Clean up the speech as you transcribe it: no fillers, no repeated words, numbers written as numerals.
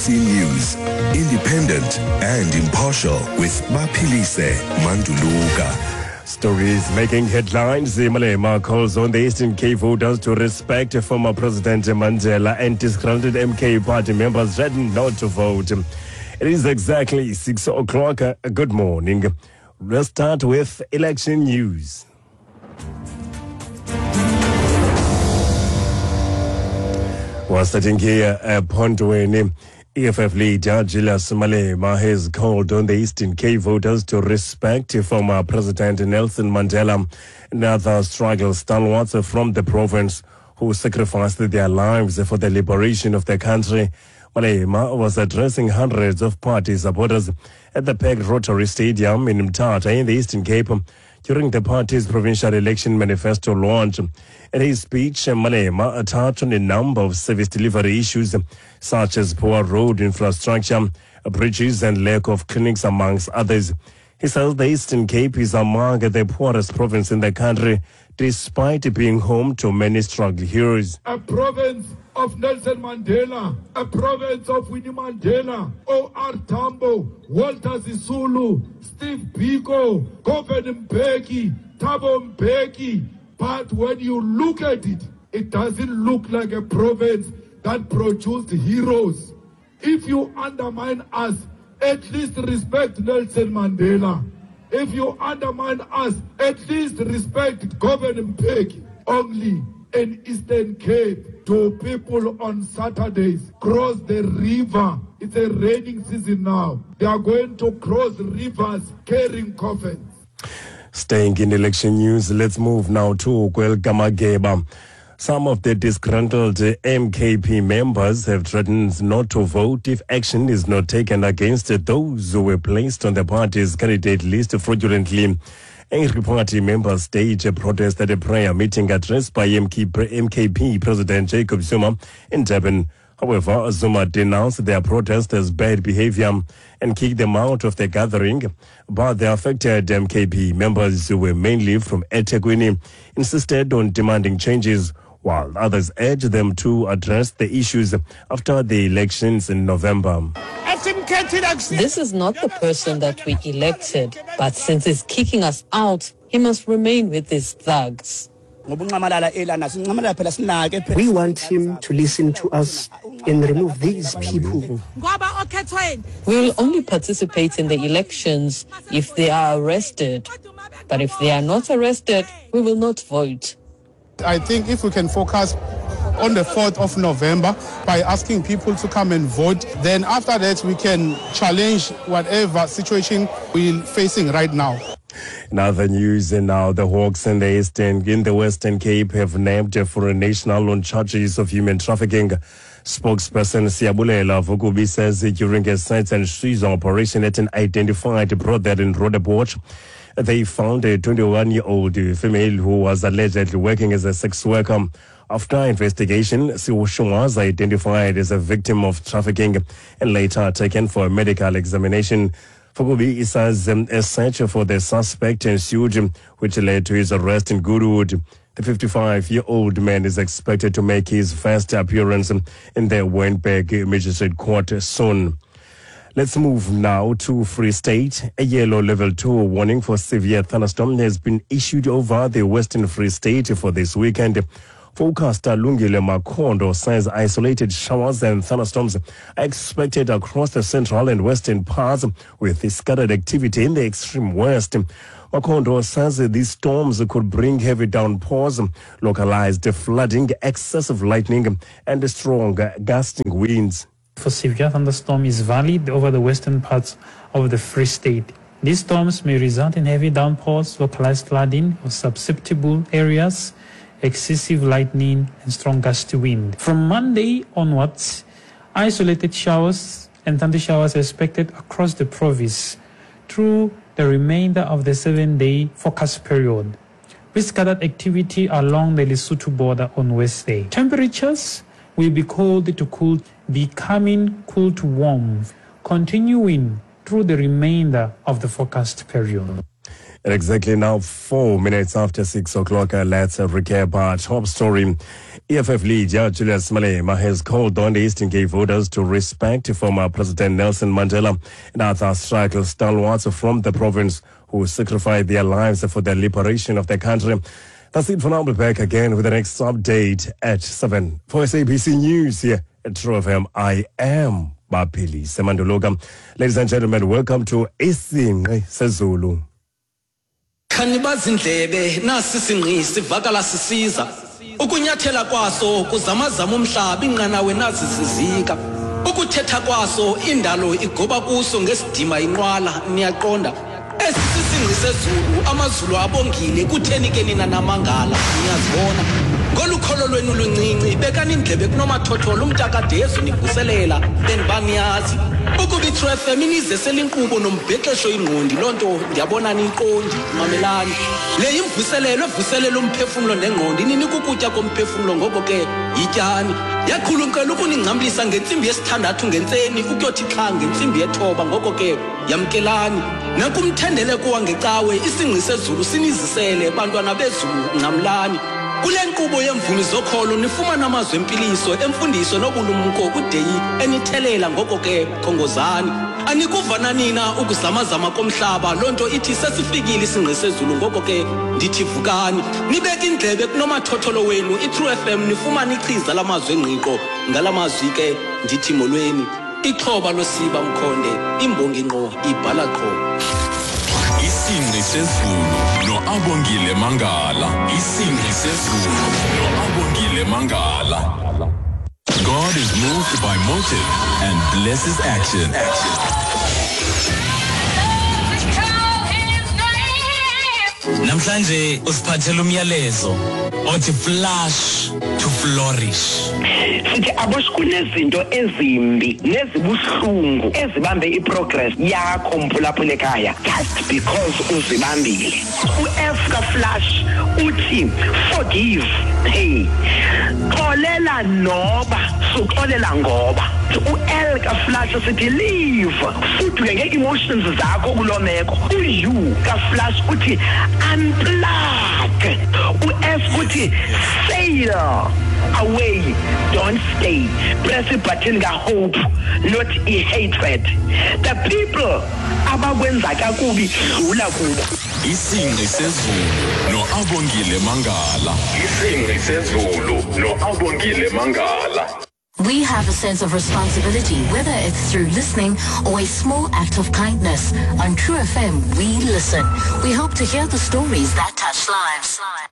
SABC News, independent and impartial with Maphilise Manduluka. Stories making headlines. Malema calls on the Eastern Cape voters to respect former President Mandela and disgruntled MK party members threatened not to vote. It is exactly 6 o'clock. Good morning. Let's start with election news. We're starting here at Pontweni. EFF leader Julius Malema has called on the Eastern Cape voters to respect former President Nelson Mandela and other struggle stalwarts from the province who sacrificed their lives for the liberation of the country. Malema was addressing hundreds of party supporters at the Peg Rotary Stadium in Mthatha in the Eastern Cape during the party's provincial election manifesto launch. In his speech, Malema touched on a number of service delivery issues such as poor road infrastructure, bridges and lack of clinics, amongst others. He says the Eastern Cape is among the poorest province in the country, despite being home to many struggle heroes. A province of Nelson Mandela, a province of Winnie Mandela, O.R. Tambo, Walter Sisulu, Steve Biko, Govan Mbeki, Thabo Mbeki. But when you look at it, it doesn't look like a province that produced heroes. If you undermine us, at least respect Nelson Mandela. If you undermine us, at least respect Govan Mbeki. Only in Eastern Cape do people on Saturdays cross the river. It's a raining season now. They are going to cross rivers carrying coffins. Staying in election news, let's move now to Kwelgamageba. Some of the disgruntled MKP members have threatened not to vote if action is not taken against those who were placed on the party's candidate list fraudulently. Angry party members staged a protest at a prayer meeting addressed by MKP President Jacob Zuma in Durban. However, Zuma denounced their protest as bad behavior and kicked them out of the gathering. But the affected MKP members, who were mainly from eThekwini, insisted on demanding changes, while others urged them to address the issues after the elections in November. This is not the person that we elected, but since he's kicking us out, he must remain with these thugs. We want him to listen to us and remove these people. We will only participate in the elections if they are arrested. But if they are not arrested, we will not vote. I think if we can focus on the 4th of November by asking people to come and vote, then after that we can challenge whatever situation we're facing right now. In other news, and now the Hawks in the Western Cape have named Foreign national on charges of human trafficking. Spokesperson Siyabulela Vukubi says during a search and seizure operation at an identified brothel in Rondebosch, they found a 21-year-old female who was allegedly working as a sex worker. After investigation, she was identified as a victim of trafficking and later taken for a medical examination. Vukubi says a search for the suspect ensued, which led to his arrest in Goodwood. The 55-year-old man is expected to make his first appearance in the Wynberg Magistrate Court soon. Let's move now to Free State. A yellow level 2 warning for severe thunderstorm has been issued over the Western Free State for this weekend. Forecaster Lungile Makondo says isolated showers and thunderstorms are expected across the central and western parts, with scattered activity in the extreme west. Makondo says these storms could bring heavy downpours, localized flooding, excessive lightning, and strong gusting winds. For severe thunderstorm is valid over the western parts of the Free State. These storms may result in heavy downpours, localized flooding of susceptible areas, excessive lightning, and strong gusty wind. From Monday onwards, isolated showers and thunder showers are expected across the province through the remainder of the 7-day forecast period, with scattered activity along the Lesotho border on Wednesday. Temperatures will be cold to cool, becoming cool to warm, continuing through the remainder of the forecast period. And exactly now, 4 minutes after 6 o'clock, let's recap our top story. EFF leader Julius Malema has called on the Eastern Cape voters to respect former President Nelson Mandela and other struggle stalwarts from the province who sacrificed their lives for the liberation of the country. That's it for now. We'll be back again with the next update at 7. For SABC News here at True FM, I am Baphelise Manduluka. Ladies and gentlemen, welcome to Isingqi Sezulu. Khanibazindlebe nasisingqi sivakala sisiza ukunyathela kwaso kuzamazama umhlaba inqanawe nazisizika ukuthetha kwaso indalo igoba kuso ngesidima inqwala niyaqonda esisingqi sezulu amazulu abongile kutheni ke nina namangala niyazibona ngolukholo lwenu luncinci bekani indlebe kunomathotholo umntakadezo nivuselela benibaniyazi ukuba iTrue FM inize selinkqubo nombhexesho ingqondi lonto ndiyabona niqondi mamelani le imvuselelo evuselela umphefumlo nengqondi ninika ukutya komphefumlo ngoko ke yityani yaqhulunkela ukuningcamlisa ngentsimbi yesithandathu ngentseni ukuyothi xha ngentsimbi yethoba ngoko ke yamkelani nakumthendele kuwa ngecawe isingqi sezulu sinizisele bantwana bezulu ncamlani kule nkqubo yemvumi zokholo nifumana amazwi empiliso emfundiso nobulumko kudeyi enithelela ngoko ke khongozani anikuva nina ukuzamazama komhlaba lonto ithi sesifikile isingqi sezulu ngoko ke ndithi vukani nibeka indlebe kunomathotholo wenu iTrue FM nifumana ichiza lamazwi engqiqo ngalamazwi ke ndithi molweni ixhoba losiba mkhonde imbongi ngqo ibhala qho Isingqi sezulu no-Abongile Mangala. Isingqi sezulu no-Abongile Mangala. God is moved by motive and blesses action. Namhlanje usiphathela umyalezo othi flash to flourish. Sithi aboshikunezinto ezimbi nezibuhlungu ezibambe iprogress yakho mphulaphula ekhaya just because uzibambile. uFka Flash uthi forgive, hey, xolela noba suxolela ngoba. uL ka Flash uthi leave futhi ngeke emotions zakho kulomeko. uU ka Flash uthi unplug. uF uthi sail away, don't stay. Press the button ka hope, not hatred. The people abakwenza kakubi dlula kubo. Isingqi sezulu no-Abongile Mangala. Isingqi sezulu no-Abongile Mangala. We have a sense of responsibility, whether it's through listening or a small act of kindness. On True FM, we listen. We hope to hear the stories that touch lives.